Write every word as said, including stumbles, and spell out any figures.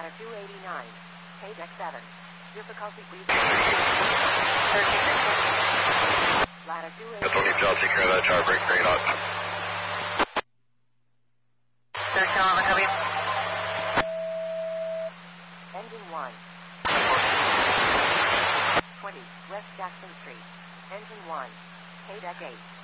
Ladder two eighty-nine. K deck seven. Difficulty breathing. Ladder two eighty-nine. Tony Job, take care of that tower break, grade on. thirteen eleven, copy. Engine one. twenty, West Jackson Street. Engine one. K deck eight.